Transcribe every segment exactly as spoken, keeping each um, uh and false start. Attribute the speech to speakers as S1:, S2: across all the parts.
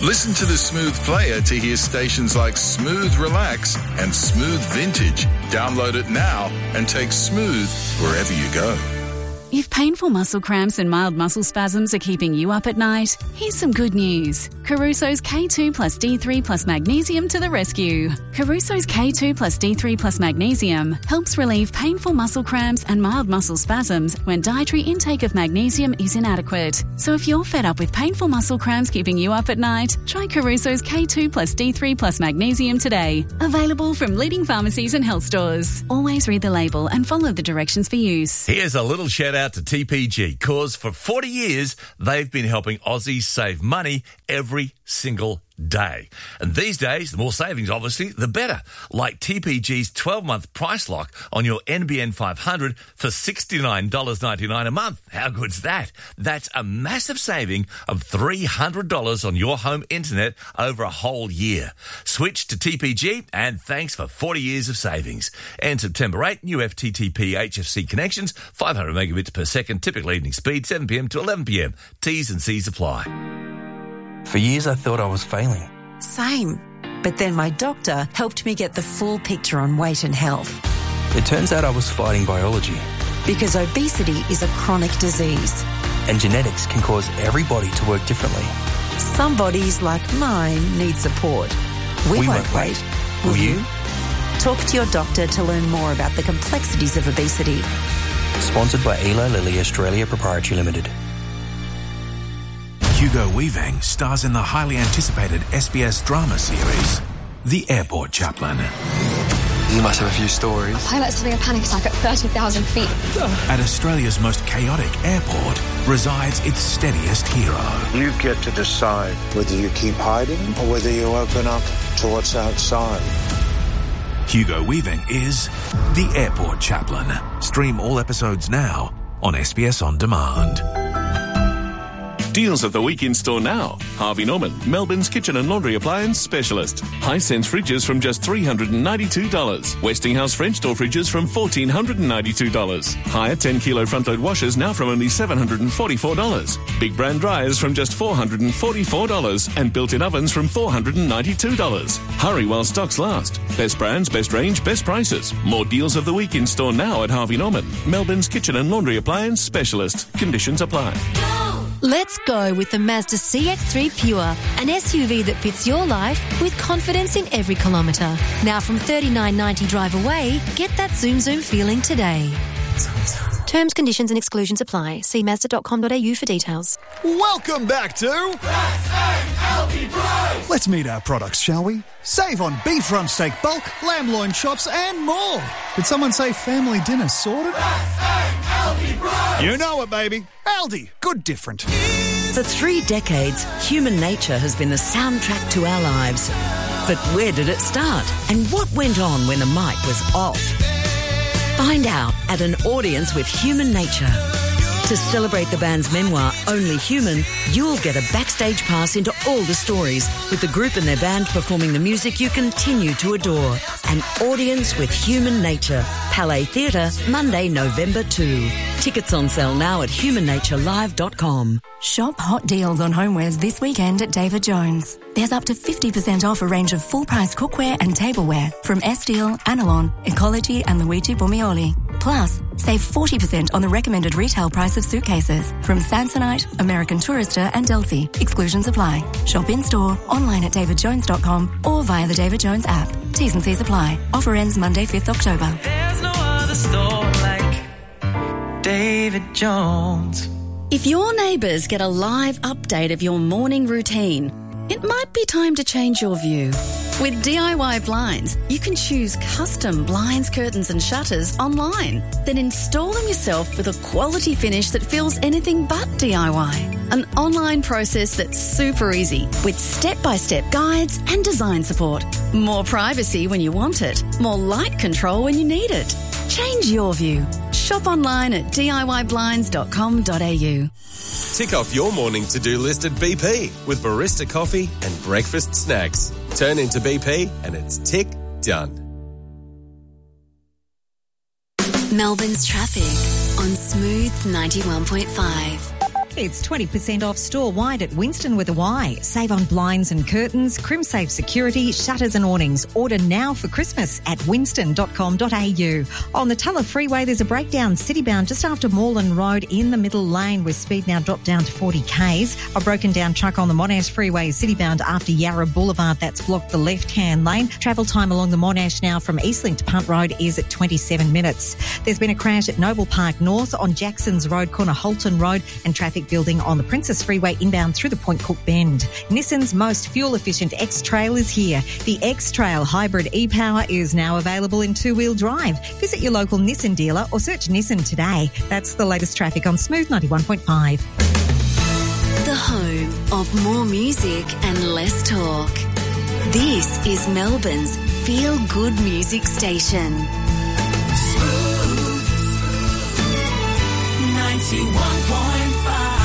S1: Listen to the Smooth Player to hear stations like Smooth Relax and Smooth Vintage. Download it now and take Smooth wherever you go.
S2: If painful muscle cramps and mild muscle spasms are keeping you up at night, here's some good news. Caruso's K two plus D three plus magnesium to the rescue. Caruso's K two plus D three plus magnesium helps relieve painful muscle cramps and mild muscle spasms when dietary intake of magnesium is inadequate. So if you're fed up with painful muscle cramps keeping you up at night, try Caruso's K two plus D three plus magnesium today. Available from leading pharmacies and health stores. Always read the label and follow the directions for use.
S3: Here's a little shout out to T P G, cause for forty years they've been helping Aussies save money every single day. And these days, the more savings, obviously, the better. Like T P G's twelve-month price lock on your N B N five hundred for sixty-nine dollars ninety-nine a month. How good's that? That's a massive saving of three hundred dollars on your home internet over a whole year. Switch to T P G and thanks for forty years of savings. And September eighth, new F T T P H F C connections, five hundred megabits per second, typical evening speed, seven p.m. to eleven p.m. T's and C's apply.
S4: For years, I thought I was failing.
S5: Same. But then my doctor helped me get the full picture on weight and health.
S4: It turns out I was fighting biology.
S5: Because obesity is a chronic disease.
S4: And genetics can cause every body to work differently.
S5: Some bodies, like mine, need support. We,
S4: we
S5: won't,
S4: won't
S5: wait.
S4: wait. Will,
S5: Will
S4: you?
S5: you? Talk to your doctor to learn more about the complexities of obesity.
S4: Sponsored by Eli Lilly Australia Proprietary Limited.
S6: Hugo Weaving stars in the highly anticipated S B S drama series, The Airport Chaplain.
S7: You must have a few stories.
S8: A pilot's having a panic attack at thirty thousand feet.
S6: At Australia's most chaotic airport resides its steadiest hero.
S9: You get to decide whether you keep hiding or whether you open up to what's outside.
S6: Hugo Weaving is The Airport Chaplain. Stream all episodes now on S B S On Demand.
S10: Deals of the week in store now. Harvey Norman, Melbourne's kitchen and laundry appliance specialist. Hisense fridges from just three hundred ninety-two dollars. Westinghouse French door fridges from one thousand four hundred ninety-two dollars. Higher ten kilo front load washers now from only seven hundred forty-four dollars. Big brand dryers from just four hundred forty-four dollars. And built-in ovens from four hundred ninety-two dollars. Hurry while stocks last. Best brands, best range, best prices. More deals of the week in store now at Harvey Norman, Melbourne's kitchen and laundry appliance specialist. Conditions apply.
S11: Let's go with the Mazda C X three Pure, an S U V that fits your life with confidence in every kilometre. Now from thirty-nine ninety drive away, get that zoom zoom feeling today. Terms, conditions and exclusions apply. See mazda dot com dot a u for details.
S12: Welcome back to Let's meet our products, shall we? Save on beef rump steak bulk, lamb loin chops and more. Did someone say family dinner sorted? You know it, baby. Aldi, good different.
S13: For three decades, human nature has been the soundtrack to our lives. But where did it start? And what went on when the mic was off? Find out at an audience with Human Nature. To celebrate the band's memoir, Only Human, you'll get a backstage pass into all the stories, with the group and their band performing the music you continue to adore. An audience with Human Nature. Palais Theatre, Monday, November second. Tickets on sale now at human nature live dot com.
S14: Shop hot deals on homewares this weekend at David Jones. There's up to fifty percent off a range of full-price cookware and tableware from Estil, Anilon, Ecology and Luigi Bormioli. Plus, save forty percent on the recommended retail price of suitcases from Samsonite, American Tourister and Delsey. Exclusions apply. Shop in-store, online at david jones dot com or via the David Jones app. T's and C's apply. Offer ends Monday, fifth of October.
S15: There's no other store like David Jones.
S2: If your neighbours get a live update of your morning routine, it might be time to change your view. With D I Y Blinds, you can choose custom blinds, curtains and shutters online. Then install them yourself with a quality finish that feels anything but D I Y. An online process that's super easy, with step-by-step guides and design support. More privacy when you want it. More light control when you need it. Change your view. Shop online at d i y blinds dot com dot a u.
S16: Tick off your morning to-do list at B P with barista coffee and breakfast snacks. Turn into B P and it's tick done.
S17: Melbourne's traffic on Smooth ninety-one point five. It's twenty percent off store-wide at Winston with a Y. Save on blinds and curtains, CrimSafe security, shutters and awnings. Order now for Christmas at winston dot com dot a u. On the Tulla Freeway, there's a breakdown citybound just after Moreland Road in the middle lane with speed now dropped down to forty kays. A broken down truck on the Monash Freeway citybound after Yarra Boulevard that's blocked the left-hand lane. Travel time along the Monash now from Eastlink to Punt Road is at twenty-seven minutes. There's been a crash at Noble Park North on Jackson's Road, corner Holton Road, and traffic building on the Princess Freeway inbound through the Point Cook Bend. Nissan's most fuel-efficient X-Trail is here. The X-Trail Hybrid e-Power is now available in two-wheel drive. Visit your local Nissan dealer or search Nissan today. That's the latest traffic on Smooth ninety-one point five.
S2: The home of more music and less talk. This is Melbourne's feel-good music station.
S15: Smooth ninety-one point five.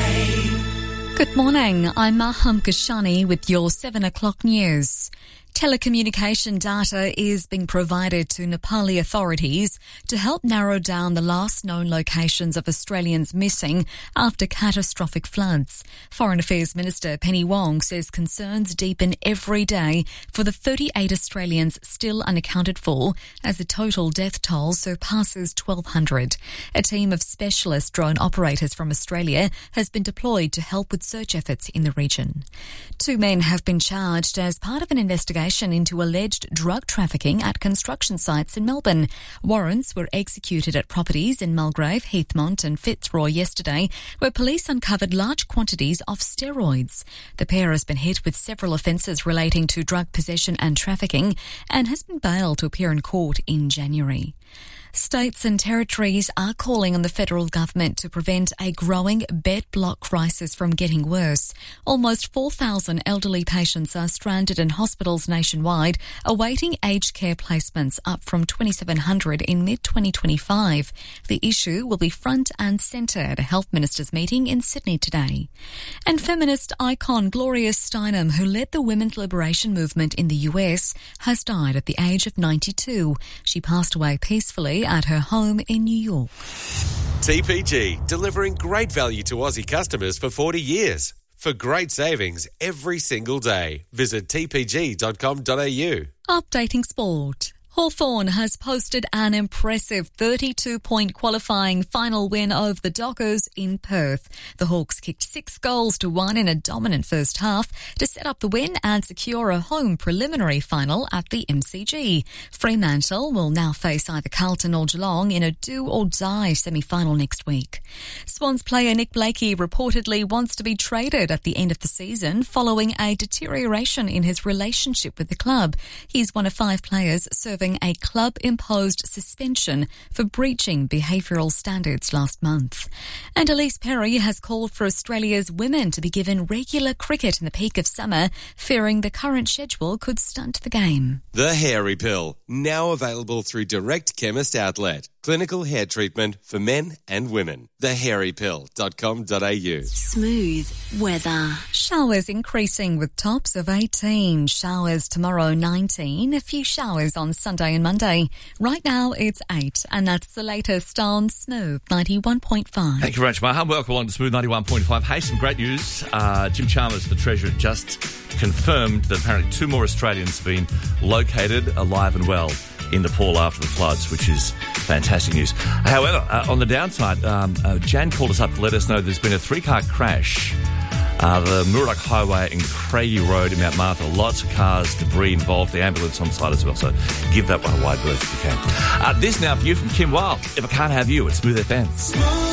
S18: Good morning, I'm Maham Kashani with your seven o'clock news. Telecommunication data is being provided to Nepali authorities to help narrow down the last known locations of Australians missing after catastrophic floods. Foreign Affairs Minister Penny Wong says concerns deepen every day for the thirty-eight Australians still unaccounted for as the total death toll surpasses twelve hundred. A team of specialist drone operators from Australia has been deployed to help with search efforts in the region. Two men have been charged as part of an investigation into alleged drug trafficking at construction sites in Melbourne. Warrants were executed at properties in Mulgrave, Heathmont and Fitzroy yesterday, where police uncovered large quantities of steroids. The pair has been hit with several offences relating to drug possession and trafficking and has been bailed to appear in court in January. States and territories are calling on the federal government to prevent a growing bed block crisis from getting worse. Almost four thousand elderly patients are stranded in hospitals nationwide, awaiting aged care placements, up from twenty-seven hundred in mid twenty twenty-five. The issue will be front and centre at a health ministers' meeting in Sydney today. And feminist icon Gloria Steinem, who led the women's liberation movement in the U S, has died at the age of ninety-two. She passed away peacefully at her home in New York.
S16: T P G, delivering great value to Aussie customers for forty years. For great savings every single day, visit t p g dot com dot a u.
S18: Updating sport. Hawthorn has posted an impressive thirty-two point qualifying final win over the Dockers in Perth. The Hawks kicked six goals to one in a dominant first half to set up the win and secure a home preliminary final at the M C G. Fremantle will now face either Carlton or Geelong in a do-or-die semi-final next week. Swans player Nick Blakey reportedly wants to be traded at the end of the season following a deterioration in his relationship with the club. He's one of five players serving a club-imposed suspension for breaching behavioural standards last month. And Elise Perry has called for Australia's women to be given regular cricket in the peak of summer, fearing the current schedule could stunt the game.
S16: The Hairy Pill, now available through Direct Chemist Outlet. Clinical hair treatment for men and women. the hairy pill dot com dot a u.
S2: Smooth weather.
S18: Showers increasing with tops of eighteen. Showers tomorrow nineteen. A few showers on Sunday and Monday. Right now it's eight, and that's the latest on Smooth ninety-one point five.
S3: Thank you very much, Maham. Welcome along to Smooth ninety-one point five. Hey, some great news. Uh, Jim Chalmers, the Treasurer, just confirmed that apparently two more Australians have been located alive and well in Nepal after the floods, which is fantastic news. However, uh, on the downside, um, uh, Jan called us up to let us know there's been a three-car crash, uh, the Murdoch Highway and Craigie Road in Mount Martha. Lots of cars, debris involved, the ambulance on site as well, so give that one a wide berth if you can. Uh, this now for you from Kim Wilde. If I Can't Have You, it's Smooth F M.